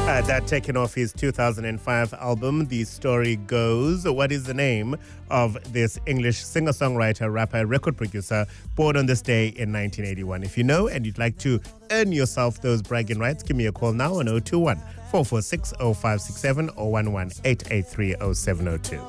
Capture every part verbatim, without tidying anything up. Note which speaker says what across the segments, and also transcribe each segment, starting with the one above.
Speaker 1: Uh, that taken off his two thousand five album, The Story Goes. What is the name of this English singer-songwriter, rapper, record producer, born on this day in nineteen eighty-one? If you know and you'd like to earn yourself those bragging rights, give me a call now on zero two one, four four six, zero five six seven or one one eight eight three, zero seven zero two.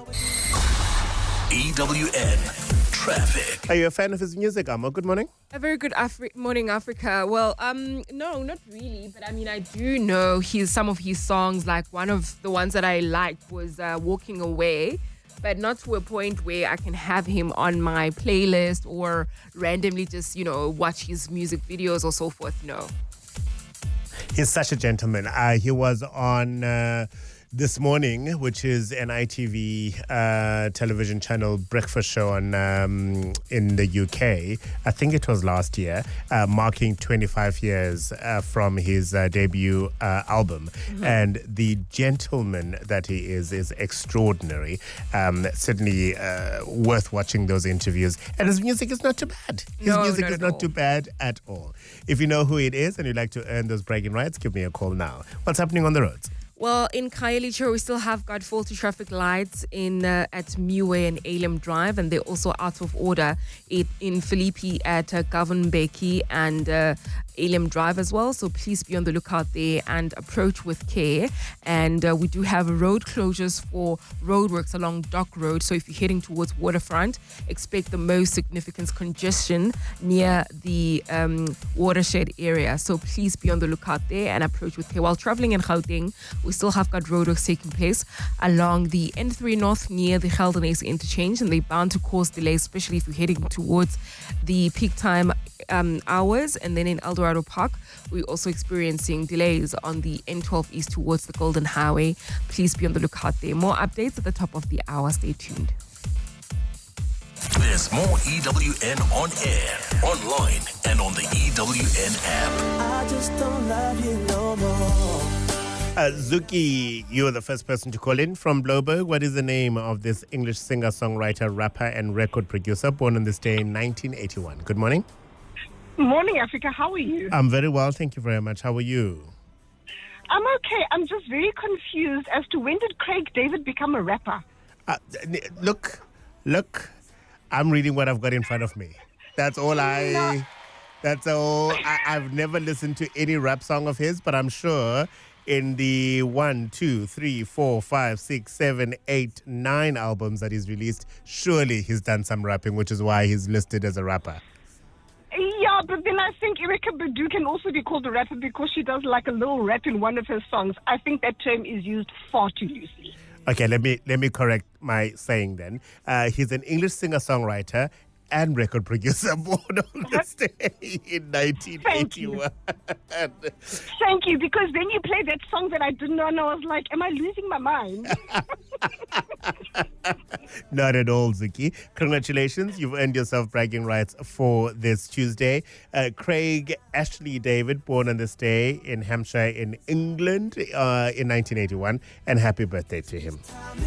Speaker 2: E W N Traffic.
Speaker 1: Are you a fan of his music, Amo? Good morning.
Speaker 3: A very good Afri- morning, Africa. Well, um, no, not really. But I mean, I do know his some of his songs. Like one of the ones that I liked was uh, "Walking Away," but not to a point where I can have him on my playlist or randomly just, you know, watch his music videos or so forth. No.
Speaker 1: He's such a gentleman. Uh, he was on uh, This Morning, which is an I T V uh, television channel breakfast show on um, in the U K. I think it was last year, uh, marking twenty-five years uh, from his uh, debut uh, album. Mm-hmm. And the gentleman that he is is extraordinary. Um, certainly uh, worth watching those interviews. And his music is not too bad. His
Speaker 3: no,
Speaker 1: music
Speaker 3: not
Speaker 1: is not all. too bad at all. If you know who it is and you'd like to earn those bragging rights, give me a call now. What's happening on the roads?
Speaker 3: Well, in Khayelitsha, we still have got faulty traffic lights in uh, at Muway and Alem Drive, and they're also out of order it, in Philippi at uh, Govan-Beki and uh, Alem Drive as well. So please be on the lookout there and approach with care. And uh, we do have road closures for roadworks along Dock Road. So if you're heading towards Waterfront, expect the most significant congestion near the um, watershed area. So please be on the lookout there and approach with care. While traveling in Gauteng, we still have got roadworks taking place along the N three North near the Geldenhuys interchange, and they're bound to cause delays, especially if you're heading towards the peak time um, hours. And then in Eldorado Park, we're also experiencing delays on the N twelve East towards the Golden Highway. Please be on the lookout there. More updates at the top of the hour. Stay tuned.
Speaker 2: There's more E W N on air, online, and on the E W N app.
Speaker 4: I just don't love you no more.
Speaker 1: Uh, Zuki, you're the first person to call in from Bloberg. What is the name of this English singer, songwriter, rapper, and record producer born on this day in nineteen eighty-one? Good morning.
Speaker 5: Morning, Africa. How are you?
Speaker 1: I'm very well. Thank you very much. How are you?
Speaker 5: I'm okay. I'm just very confused as to when did Craig David become a rapper?
Speaker 1: Uh, look, look, I'm reading what I've got in front of me. That's all I...
Speaker 5: No.
Speaker 1: That's all. I, I've never listened to any rap song of his, but I'm sure... in the one, two, three, four, five, six, seven, eight, nine albums that he's released, surely he's done some rapping, which is why he's listed as a rapper.
Speaker 5: Yeah, but then I think Erykah Badu can also be called a rapper because she does like a little rap in one of her songs. I think that term is used far too loosely. Okay, let me let me correct my saying then. Uh, he's an English singer-songwriter and record producer born on this day in nineteen eighty-one.
Speaker 6: Thank you. Thank you, because then you played that song that I didn't know, and I was like, am I losing my mind?
Speaker 1: Not at all, Zuki. Congratulations. You've earned yourself bragging rights for this Tuesday. Uh, Craig Ashley David, born on this day in Hampshire in England uh, in nineteen eighty-one. And happy birthday to him.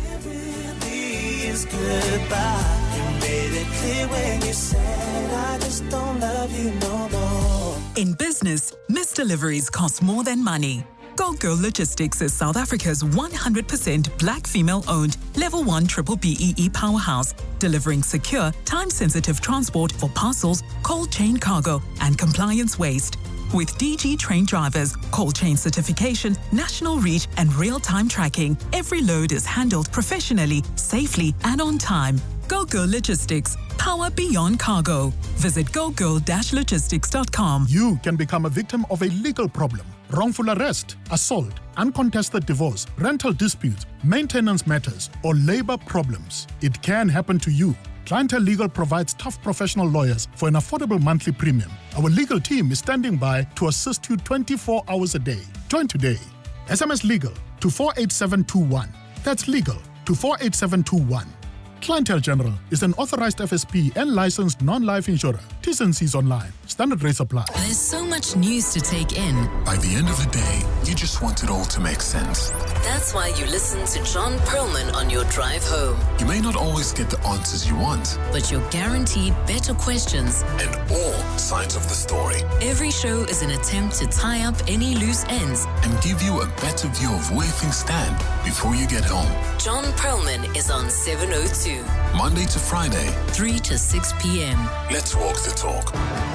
Speaker 7: In business, missed deliveries cost more than money. Go Girl Logistics is South Africa's one hundred percent black female-owned Level one Triple B E E powerhouse, delivering secure, time-sensitive transport for parcels, cold chain cargo, and compliance waste. With D G trained drivers, cold chain certification, national reach, and real-time tracking, every load is handled professionally, safely, and on time. Go Girl Logistics. Power beyond cargo. Visit go girl logistics dot com.
Speaker 8: You can become a victim of a legal problem. Wrongful arrest, assault, uncontested divorce, rental disputes, maintenance matters, or labor problems. It can happen to you. Clientele Legal provides tough professional lawyers for an affordable monthly premium. Our legal team is standing by to assist you twenty-four hours a day. Join today. S M S Legal to four eight seven two one. That's legal to four eight seven two one. Clientele General is an authorized F S P and licensed non-life insurer. T's and C's online. Standard rates apply.
Speaker 9: There's so much news to take in.
Speaker 2: By the end of the day, you just want it all to make sense.
Speaker 9: That's why you listen to John Perlman on your drive home.
Speaker 2: You may not always get the answers you want,
Speaker 9: but you're guaranteed better questions
Speaker 2: and all sides of the story.
Speaker 9: Every show is an attempt to tie up any loose ends
Speaker 2: and give you a better view of where things stand before you get home.
Speaker 9: John Perlman is on seven oh two.
Speaker 2: Monday to Friday,
Speaker 9: three to six p.m.
Speaker 2: Let's walk the talk.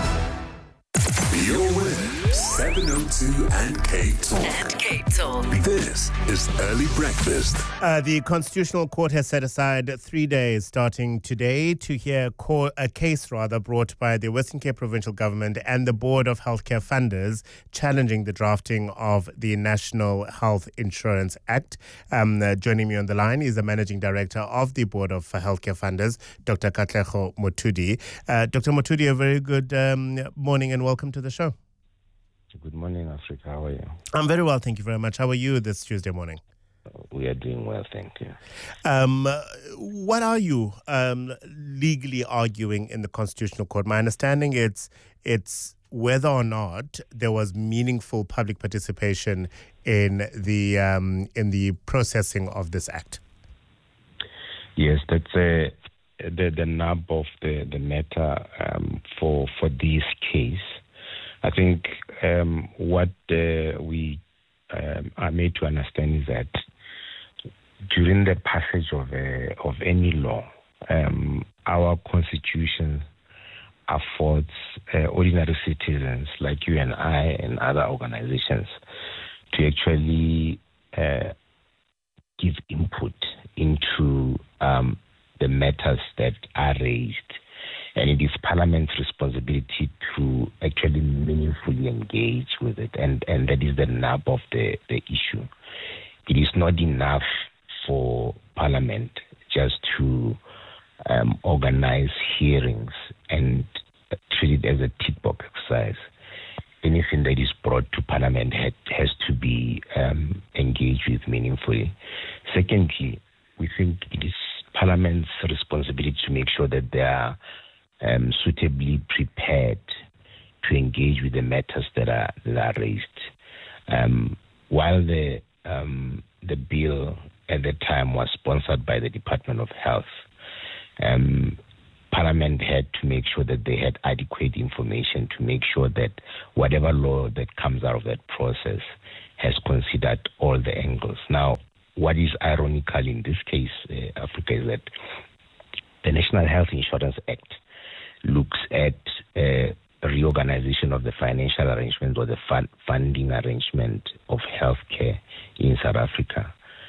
Speaker 2: You're with seven oh two and K Talk.
Speaker 9: And K Talk.
Speaker 2: This is Early Breakfast.
Speaker 1: Uh, the Constitutional Court has set aside three days starting today to hear co- a case rather brought by the Western Cape Provincial Government and the Board of Healthcare Funders challenging the drafting of the National Health Insurance Act. Um, uh, joining me on the line is the Managing Director of the Board of Healthcare Funders, Doctor Katlego Motudi. Uh, Doctor Motudi, a very good um, morning and welcome to the show.
Speaker 10: Good morning, Africa. How are you?
Speaker 1: I'm very well, thank you very much. How are you this Tuesday morning?
Speaker 10: We are doing well, thank you.
Speaker 1: Um, what are you um, legally arguing in the Constitutional Court? My understanding it's it's whether or not there was meaningful public participation in the um, in the processing of this act.
Speaker 10: Yes, that's uh, the the nub of the the matter um, for for this case. I think um, what uh, we um, are made to understand is that during the passage of uh, of any law, um, our constitution affords uh, ordinary citizens like you and I and other organizations to actually uh, give input into um, the matters that are raised. And it is Parliament's responsibility to actually meaningfully engage with it. And, and that is the nub of the, the issue. It is not enough for Parliament just to um, organize hearings and treat it as a tick box exercise. Anything that is brought to Parliament had, has to be um, engaged with meaningfully. Secondly, we think it is Parliament's responsibility to make sure that there are Um, suitably prepared to engage with the matters that are that are raised. Um, while the um, the bill at the time was sponsored by the Department of Health, um, Parliament had to make sure that they had adequate information to make sure that whatever law that comes out of that process has considered all the angles. Now, what is ironical in this case, uh, Africa, is that the National Health Insurance Act looks at uh, reorganization of the financial arrangement or the fund funding arrangement of healthcare in South Africa.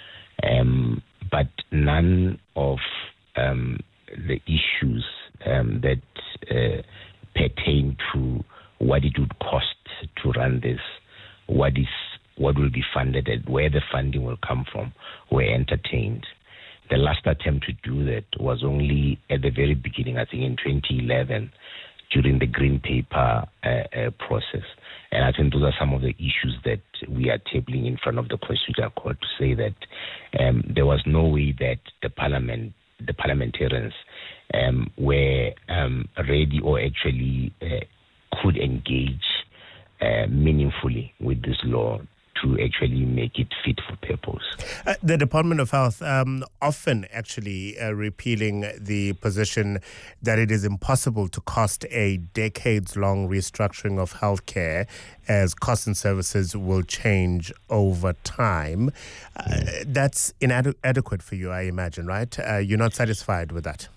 Speaker 10: Um, but none of um, the issues um, that uh, pertain to what it would cost to run this, what is what will be funded and where the funding will come from, were entertained. The last attempt to do that was only at the very beginning, I think in twenty eleven, during the Green Paper uh, uh, process. And I think those are some of the issues that we are tabling in front of the Constitutional Court to say that um, there was no way that the Parliament, the parliamentarians um, were um, ready or actually uh, could engage uh, meaningfully with this law to actually make it fit for purpose.
Speaker 1: Uh, the Department of Health um, often actually uh, repealing the position that it is impossible to cost a decades-long restructuring of healthcare as costs and services will change over time. Uh, that's inadequate for you, I imagine, right? Uh, you're not satisfied with that?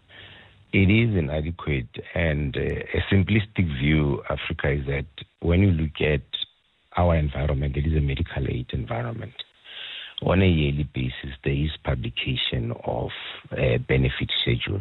Speaker 10: It is inadequate, and uh, a simplistic view, Africa, is that when you look at our environment, it is a medical aid environment. On a yearly basis, there is publication of a benefit schedule.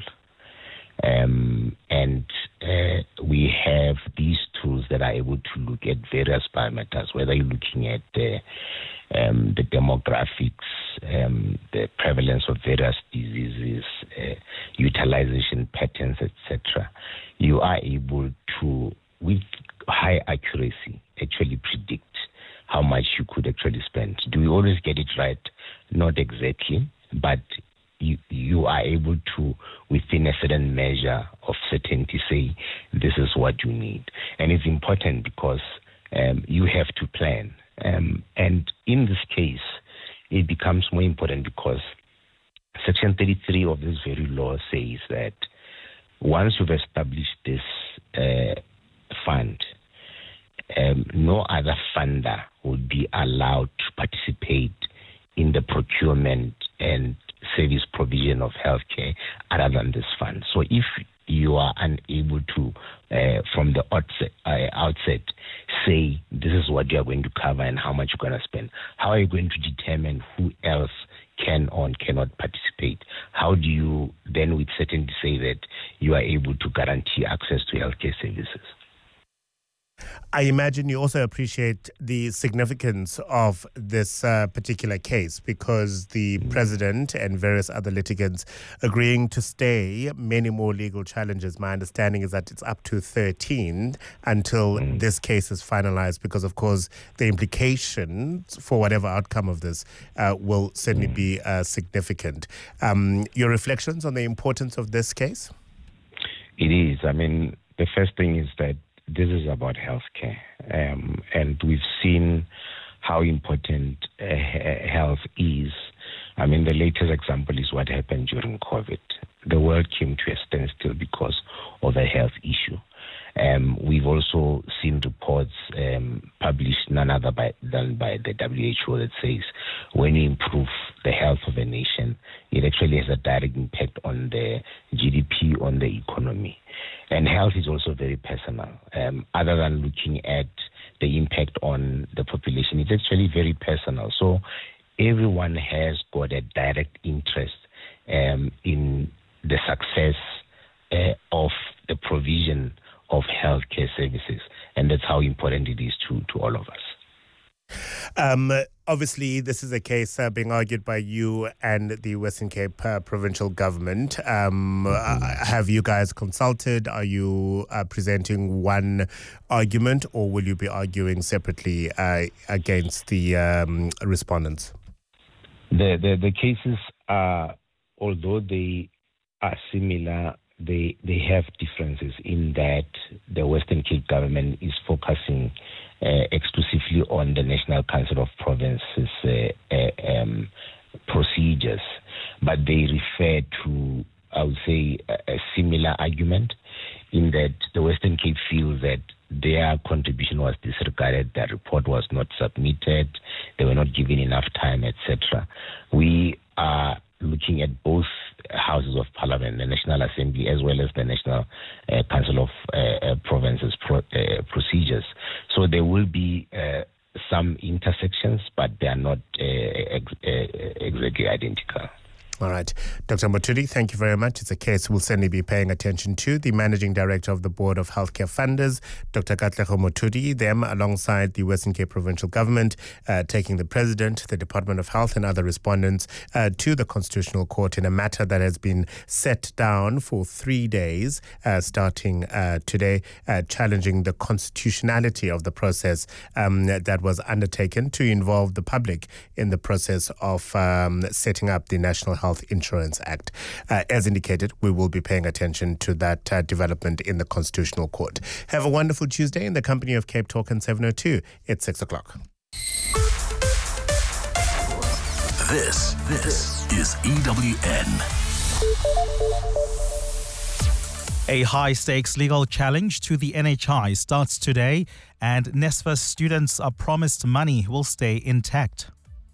Speaker 10: Um, and uh, we have these tools that are able to look at various parameters, whether you're looking at the, um, the demographics, um, the prevalence of various diseases, uh, utilization patterns, et cetera. You are able to, with high accuracy, actually predict how much you could actually spend. Do we always get it right? Not exactly, but you, you are able to, within a certain measure of certainty, say, this is what you need. And it's important because um, you have to plan. Um, and in this case, it becomes more important because Section thirty-three of this very law says that once you've established this uh, fund, um, no other funder would be allowed to participate in the procurement and service provision of healthcare other than this fund. So if you are unable to, uh, from the outset, uh, outset, say this is what you are going to cover and how much you're going to spend, how are you going to determine who else can or cannot participate? How do you then with certainty say that you are able to guarantee access to healthcare services?
Speaker 1: I imagine you also appreciate the significance of this uh, particular case because the mm. president and various other litigants agreeing to stay many more legal challenges. My understanding is that it's up to thirteen until mm. this case is finalized because, of course, the implications for whatever outcome of this uh, will certainly mm. be uh, significant. Um, your reflections on the importance of this case?
Speaker 10: It is. I mean, the first thing is that this is about healthcare, um, and we've seen how important uh, health is. I mean, the latest example is what happened during COVID. The world came to a standstill because of a health issue. Um, we've also seen reports um, published none other by, than by the W H O that says when you improve the health of a nation, it actually has a direct impact on the G D P, on the economy. And health is also very personal. Um, other than looking at the impact on the population, it's actually very personal. So everyone has got a direct interest um, in the success uh, of the provision of healthcare services. And that's how important it is to, to all of us.
Speaker 1: Um, obviously, this is a case uh, being argued by you and the Western Cape uh, provincial government. Um, mm-hmm. uh, have you guys consulted? Are you uh, presenting one argument, or will you be arguing separately uh, against the um, respondents?
Speaker 10: The, the the cases are, although they are similar, they they have differences in that the Western Cape government is focusing Uh, exclusively on the National Council of Provinces uh, uh, um, procedures, but they refer to, I would say, a, a similar argument in that the Western Cape feels that their contribution was disregarded, their report was not submitted, they were not given enough time, et cetera. We are looking at both houses of parliament, the National Assembly, as well as the National uh, Council of uh, uh, Provinces pro, uh, procedures. So there will be uh, some intersections, but they are not uh, ex- uh, exactly identical.
Speaker 1: All right. Doctor Motudi, thank you very much. It's a case we'll certainly be paying attention to. The Managing Director of the Board of Healthcare Funders, Doctor Katlego Motudi, them alongside the Western Cape Provincial Government, uh, taking the President, the Department of Health and other respondents uh, to the Constitutional Court in a matter that has been set down for three days, uh, starting uh, today, uh, challenging the constitutionality of the process um, that was undertaken to involve the public in the process of um, setting up the National Health Insurance Act. Uh, as indicated, we will be paying attention to that uh, development in the Constitutional Court. Have a wonderful Tuesday in the company of Cape Talk and seven oh two. It's six o'clock.
Speaker 2: This, this is E W N.
Speaker 11: A high-stakes legal challenge to the N H I starts today, and NSFAS students are promised money will stay intact.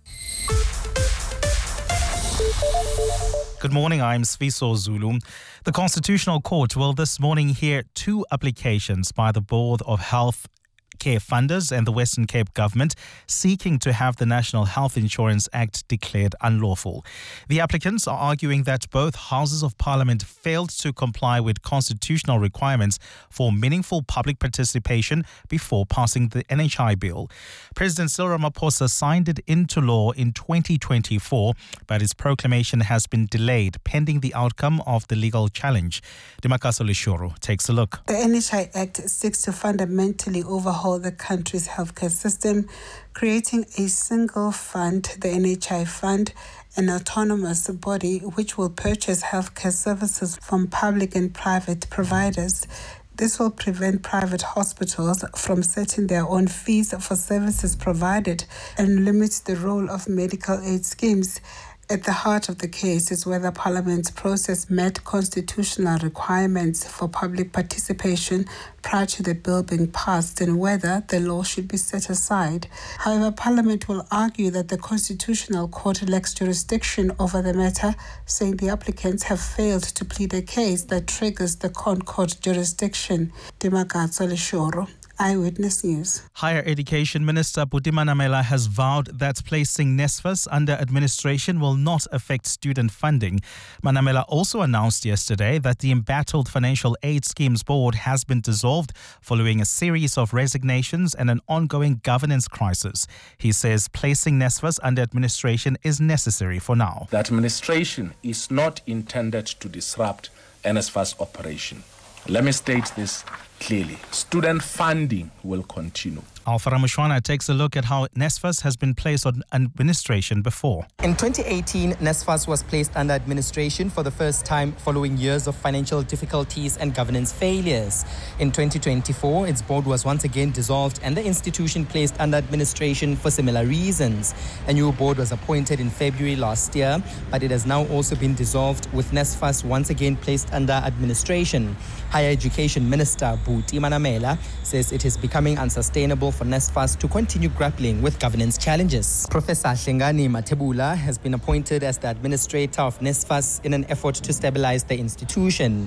Speaker 11: Good morning, I'm Sviso Zulu. The Constitutional Court will this morning hear two applications by the Board of Health Care Funders and the Western Cape Government seeking to have the National Health Insurance Act declared unlawful. The applicants are arguing that both Houses of Parliament failed to comply with constitutional requirements for meaningful public participation before passing the N H I bill. President Cyril Ramaphosa signed it into law in twenty twenty-four, but its proclamation has been delayed pending the outcome of the legal challenge. Dimakaso Lishoro takes a look.
Speaker 12: The N H I Act seeks to fundamentally overhaul the country's healthcare system, creating a single fund, the N H I Fund, an autonomous body which will purchase healthcare services from public and private providers. This will prevent private hospitals from setting their own fees for services provided and limit the role of medical aid schemes. At the heart of the case is whether Parliament's process met constitutional requirements for public participation prior to the bill being passed and whether the law should be set aside. However, Parliament will argue that the Constitutional Court lacks jurisdiction over the matter, saying the applicants have failed to plead a case that triggers the Concord jurisdiction. Dimakatso Leshoro, Eyewitness News.
Speaker 11: Higher Education Minister Buti Manamela has vowed that placing NSFAS under administration will not affect student funding. Manamela also announced yesterday that the embattled Financial Aid Schemes Board has been dissolved following a series of resignations and an ongoing governance crisis. He says placing NSFAS under administration is necessary for now.
Speaker 13: The administration is not intended to disrupt NSFAS operation. Let me state this clearly. Student funding will continue.
Speaker 11: Alpha Ramushwana takes a look at how NSFAS has been placed on administration before.
Speaker 14: In twenty eighteen, NSFAS was placed under administration for the first time following years of financial difficulties and governance failures. In twenty twenty-four, its board was once again dissolved and the institution placed under administration for similar reasons. A new board was appointed in February last year, but it has now also been dissolved with NSFAS once again placed under administration. Higher Education Minister Buti Manamela says it is becoming unsustainable for NSFAS to continue grappling with governance challenges. Professor Hlengani Mathebula has been appointed as the administrator of NSFAS in an effort to stabilize the institution.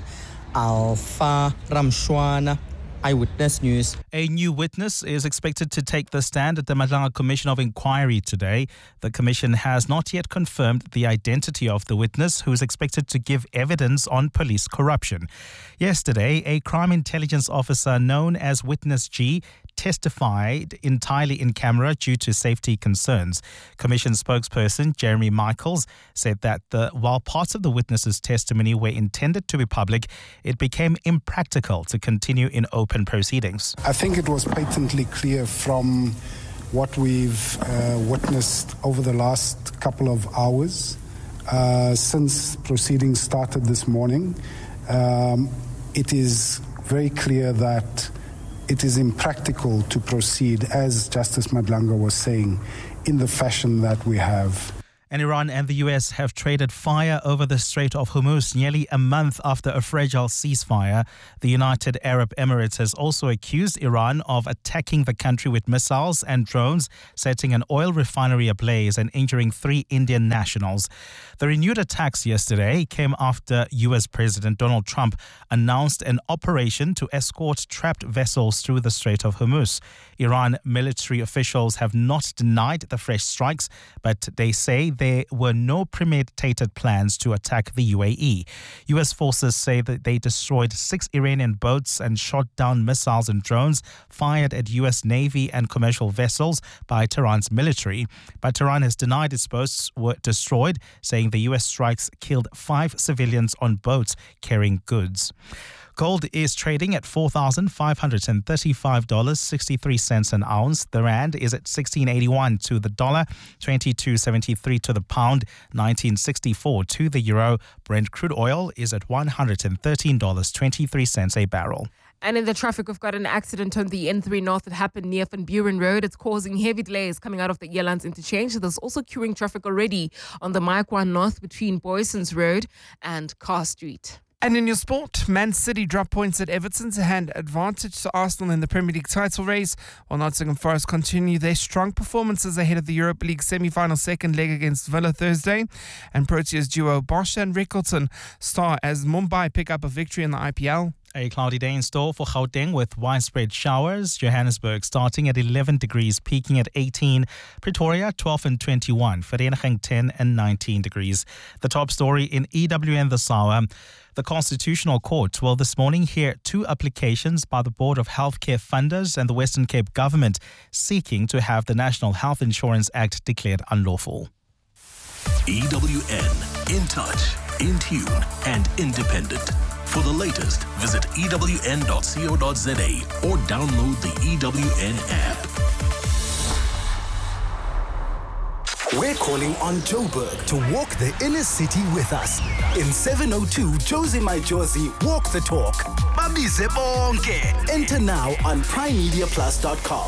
Speaker 14: Alpha Ramshwana, Eyewitness News.
Speaker 11: A new witness is expected to take the stand at the Madlanga Commission of Inquiry today. The commission has not yet confirmed the identity of the witness, who is expected to give evidence on police corruption. Yesterday, a crime intelligence officer known as Witness G testified entirely in camera due to safety concerns. Commission spokesperson Jeremy Michaels said that the, while parts of the witness's testimony were intended to be public, it became impractical to continue in open proceedings.
Speaker 15: I think it was patently clear from what we've uh, witnessed over the last couple of hours uh, since proceedings started this morning. Um, it is very clear that it is impractical to proceed, as Justice Madlanga was saying, in the fashion that we have.
Speaker 11: And Iran and the U S have traded fire over the Strait of Hormuz nearly a month after a fragile ceasefire. The United Arab Emirates has also accused Iran of attacking the country with missiles and drones, setting an oil refinery ablaze and injuring three Indian nationals. The renewed attacks yesterday came after U S President Donald Trump announced an operation to escort trapped vessels through the Strait of Hormuz. Iran military officials have not denied the fresh strikes, but they say there were no premeditated plans to attack the U A E. U S forces say that they destroyed six Iranian boats and shot down missiles and drones fired at U S Navy and commercial vessels by Tehran's military. But Tehran has denied its boats were destroyed, saying the U S strikes killed five civilians on boats carrying goods. Gold is trading at four thousand five hundred thirty-five dollars and sixty-three cents an ounce. The rand is at sixteen eighty-one to the dollar, twenty-two seventy-three to the pound, nineteen sixty-four to the euro. Brent crude oil is at one hundred thirteen dollars and twenty-three cents a barrel.
Speaker 3: And in the traffic, we've got an accident on the N three North that happened near Van Buren Road. It's causing heavy delays coming out of the Elands interchange. There's also queuing traffic already on the Maikwan North between Boysons Road and Carr Street.
Speaker 16: And in your sport, Man City drop points at Everton to hand advantage to Arsenal in the Premier League title race, while Nottingham Forest continue their strong performances ahead of the Europa League semi-final second leg against Villa Thursday. And Proteas duo Bosch and Rickleton star as Mumbai pick up a victory in the I P L.
Speaker 11: A cloudy day in store for Gauteng with widespread showers. Johannesburg starting at eleven degrees, peaking at eighteen. Pretoria twelve and twenty-one. Vereeniging ten and nineteen degrees. The top story in E W N this hour. The Constitutional Court will this morning hear two applications by the Board of Healthcare Funders and the Western Cape Government seeking to have the National Health Insurance Act declared unlawful.
Speaker 2: E W N, in touch, in tune and independent. For the latest, visit E W N dot co dot za or download the E W N app.
Speaker 17: We're calling on Joburg to walk the inner city with us. In seven oh two, Josie My Josie, walk the talk. Babize bonke. Enter now on prime media plus dot com.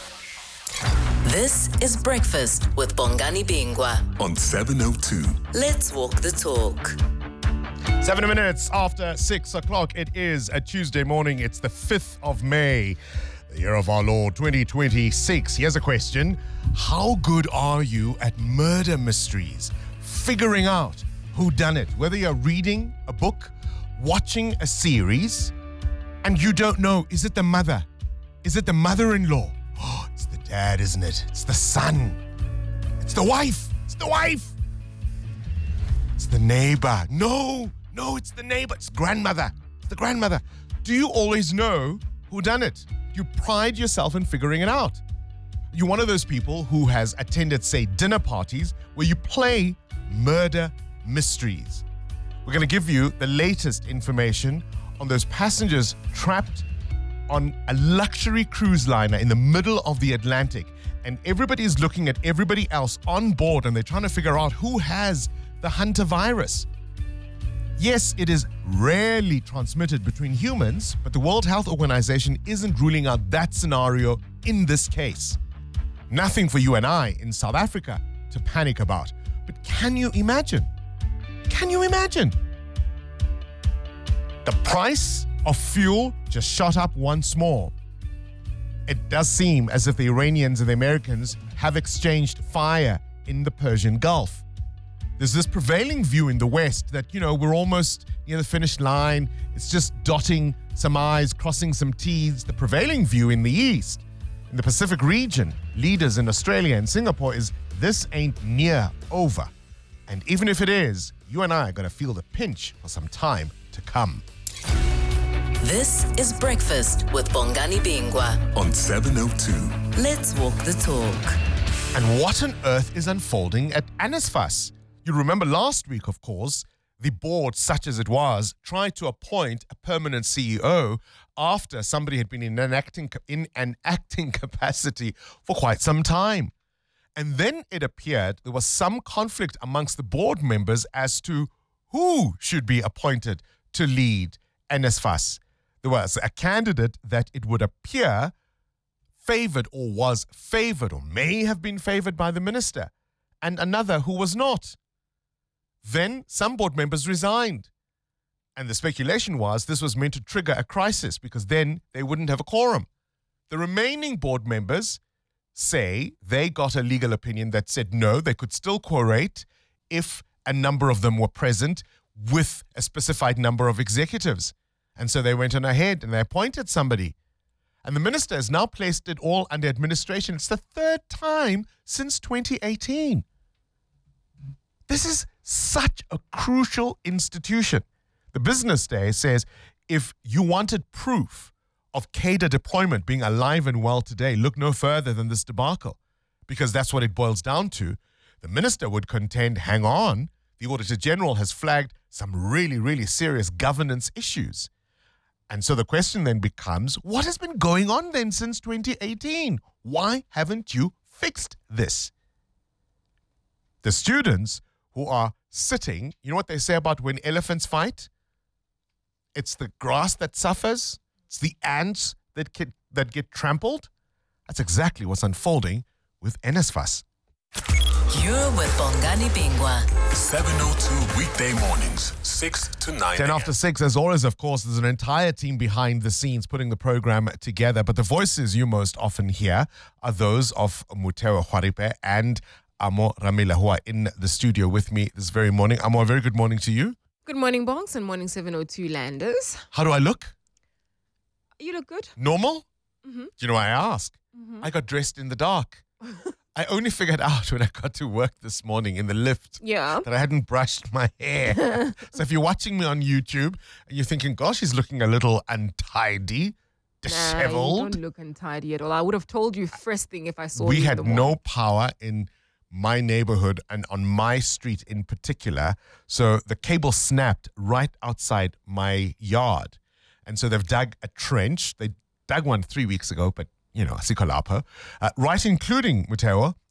Speaker 9: This is Breakfast with Bongani Bingwa
Speaker 2: on seven oh two.
Speaker 9: Let's walk the talk.
Speaker 18: Seven minutes after six o'clock. It is a Tuesday morning. It's the fifth of May, the year of our Lord twenty twenty-six. Here's a question. How good are you at murder mysteries? Figuring out who done it. Whether you're reading a book, watching a series, and you don't know, is it the mother? Is it the mother-in-law? Oh, it's the dad, isn't it? It's the son. It's the wife. It's the wife. It's the neighbor. No, no, it's the neighbor. It's grandmother. It's the grandmother. Do you always know who done it? You pride yourself in figuring it out. You're one of those people who has attended, say, dinner parties where you play murder mysteries. We're going to give you the latest information on those passengers trapped on a luxury cruise liner in the middle of the Atlantic. And everybody is looking at everybody else on board and they're trying to figure out who has the Hunter virus. Yes, it is rarely transmitted between humans, but the World Health Organization isn't ruling out that scenario in this case. Nothing for you and I in South Africa to panic about. But can you imagine? Can you imagine? The price of fuel just shot up once more. It does seem as if the Iranians and the Americans have exchanged fire in the Persian Gulf. There's this prevailing view in the West that, you know, we're almost near the finish line. It's just dotting some I's, crossing some T's. The prevailing view in the East, in the Pacific region, leaders in Australia and Singapore is this ain't near over. And even if it is, you and I are going to feel the pinch for some time to come.
Speaker 9: This is Breakfast with Bongani Bingwa
Speaker 2: on seven oh two.
Speaker 9: Let's walk the talk.
Speaker 18: And what on earth is unfolding at NSFAS? You remember last week, of course, the board, such as it was, tried to appoint a permanent C E O after somebody had been in an acting, in an acting capacity for quite some time. And then it appeared there was some conflict amongst the board members as to who should be appointed to lead NSFAS. There was a candidate that it would appear favored or was favored or may have been favored by the minister, and another who was not. Then some board members resigned. And the speculation was this was meant to trigger a crisis because then they wouldn't have a quorum. The remaining board members say they got a legal opinion that said no, they could still quorate if a number of them were present with a specified number of executives. And so they went on ahead and they appointed somebody. And the minister has now placed it all under administration. It's the third time since twenty eighteen. This is such a crucial institution. The Business Day says if you wanted proof of cadre deployment being alive and well today, look no further than this debacle, because that's what it boils down to. The minister would contend, hang on, the Auditor General has flagged some really, really serious governance issues. And so the question then becomes, what has been going on then since twenty eighteen? Why haven't you fixed this? The students who are sitting, you know what they say about when elephants fight? It's the grass that suffers. It's the ants that get, that get trampled. That's exactly what's unfolding with NSFAS.
Speaker 9: You're with Bongani Bingwa.
Speaker 2: seven oh two weekday mornings, six to nine.
Speaker 18: ten after six, as always, of course, there's an entire team behind the scenes putting the program together. But the voices you most often hear are those of Mutheo Kgwaripe and Amo Ramila, who are in the studio with me this very morning. Amo, a very good morning to you.
Speaker 3: Good morning, Bongs, and morning seven oh two landers.
Speaker 18: How do I look?
Speaker 3: You look good.
Speaker 18: Normal?
Speaker 3: Mm-hmm.
Speaker 18: Do you know why I ask?
Speaker 3: Mm-hmm.
Speaker 18: I got dressed in the dark. I only figured out when I got to work this morning in the lift
Speaker 3: yeah.
Speaker 18: that I hadn't brushed my hair. So if you're watching me on YouTube and you're thinking, gosh, he's looking a little untidy, disheveled.
Speaker 3: Nah, you don't look untidy at all. I would have told you first thing if I saw
Speaker 18: we
Speaker 3: you. We
Speaker 18: had no power in my neighborhood and on my street in particular. So the cable snapped right outside my yard. And so they've dug a trench. They dug one three weeks ago, but, you know, Sikolapo. Uh, right including, Mutheo,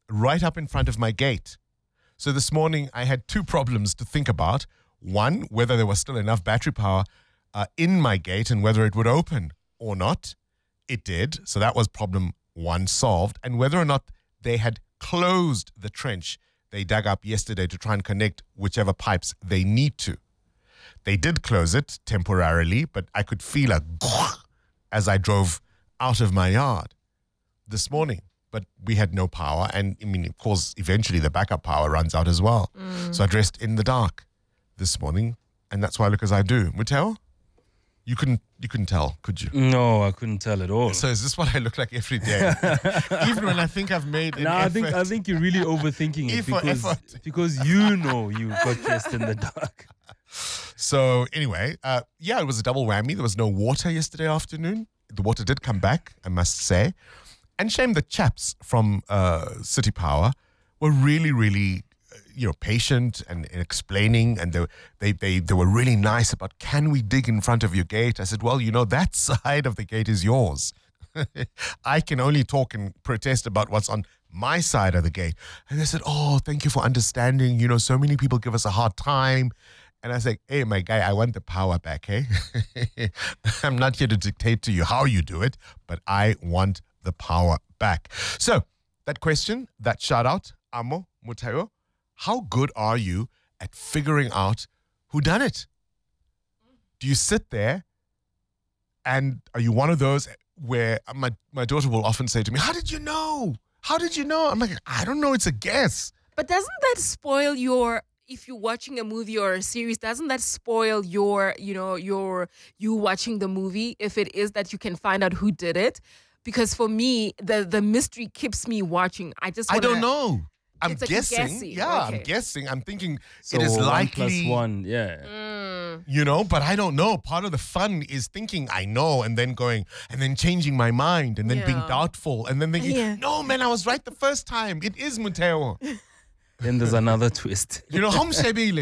Speaker 18: right up in front of my gate. So this morning I had two problems to think about. One, whether there was still enough battery power uh, in my gate and whether it would open or not. It did. So that was problem one solved. And whether or not they had closed the trench they dug up yesterday to try and connect whichever pipes they need to. They did close it temporarily, but I could feel a as I drove out of my yard this morning. But we had no power. And I mean, of course, eventually the backup power runs out as well. Mm. So I dressed in the dark this morning. And that's why I look as I do. Muteo? You couldn't you couldn't tell, could you?
Speaker 19: No, I couldn't tell at all.
Speaker 18: So is this what I look like every day? Even when I think I've made an
Speaker 19: No,
Speaker 18: effort.
Speaker 19: I think I think you're really overthinking it because, because you know you got dressed in the dark.
Speaker 18: So anyway, uh, yeah, it was a double whammy. There was no water yesterday afternoon. The water did come back, I must say. And shame the chaps from uh, City Power were really, really you know, patient and, and explaining, and they, they they they were really nice about, can we dig in front of your gate? I said, well, you know, that side of the gate is yours. I can only talk and protest about what's on my side of the gate. And they said, oh, thank you for understanding. You know, so many people give us a hard time. And I said, hey, my guy, I want the power back, hey? I'm not here to dictate to you how you do it, but I want the power back. So that question, that shout out, Amo Muteo, how good are you at figuring out who done it? Do you sit there and are you one of those where my, my daughter will often say to me, how did you know? How did you know? I'm like, I don't know. It's a guess.
Speaker 3: But doesn't that spoil your, if you're watching a movie or a series, doesn't that spoil your, you know, your, you watching the movie if it is that you can find out who did it? Because for me, the, the mystery keeps me watching. I just wanna,
Speaker 18: I don't know. I'm
Speaker 3: It's like
Speaker 18: guessing.
Speaker 3: guessing.
Speaker 18: Yeah,
Speaker 3: Okay.
Speaker 18: I'm guessing. I'm thinking
Speaker 19: So
Speaker 18: it is
Speaker 19: one
Speaker 18: likely.
Speaker 19: plus one, yeah.
Speaker 3: Mm.
Speaker 18: You know, but I don't know. Part of the fun is thinking I know and then going and then changing my mind and then being
Speaker 19: Yeah.
Speaker 18: doubtful and then thinking,
Speaker 19: Yeah.
Speaker 18: no, man, I was right the first time. It is Muteo.
Speaker 19: Then there's another twist.
Speaker 18: You know, Homsebile.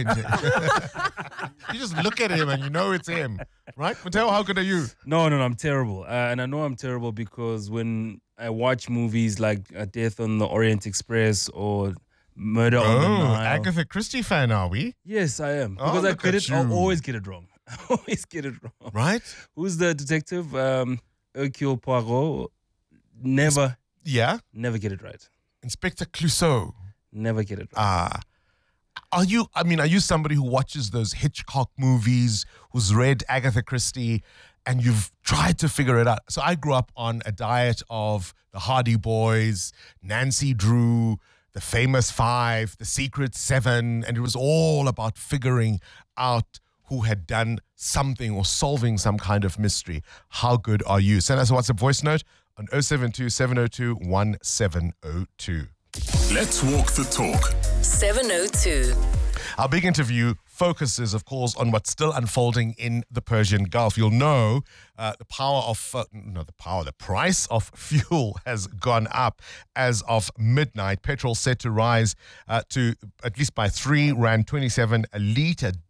Speaker 18: You just look at him and you know it's him. Right? Muteo, how good are you?
Speaker 19: No, no, no, I'm terrible. Uh, and I know I'm terrible because when I watch movies like uh, Death on the Orient Express or Murder on the
Speaker 18: Oh,
Speaker 19: Nile.
Speaker 18: Agatha Christie fan, are we?
Speaker 19: Yes, I am.
Speaker 18: Oh,
Speaker 19: Because I
Speaker 18: look
Speaker 19: get
Speaker 18: at
Speaker 19: it, I'll
Speaker 18: you.
Speaker 19: always get it wrong. I always get it wrong.
Speaker 18: Right?
Speaker 19: Who's the detective? Um, Hercule Poirot. Never.
Speaker 18: Yeah?
Speaker 19: Never get it right.
Speaker 18: Inspector Clouseau.
Speaker 19: Never get it right.
Speaker 18: Ah. Are you, I mean, are you somebody who watches those Hitchcock movies, who's read Agatha Christie, and you've tried to figure it out? So I grew up on a diet of the Hardy Boys, Nancy Drew, the Famous Five, the Secret Seven, and it was all about figuring out who had done something or solving some kind of mystery. How good are you? Send us a WhatsApp voice note on oh seven two, seven oh two, one seven oh two.
Speaker 2: Let's walk the talk.
Speaker 9: seven oh two.
Speaker 18: Our big interview focuses, of course, on what's still unfolding in the Persian Gulf. You'll know uh, the power of, uh, no, the power, the price of fuel has gone up as of midnight. Petrol set to rise uh, to at least by three rand twenty-seven a litre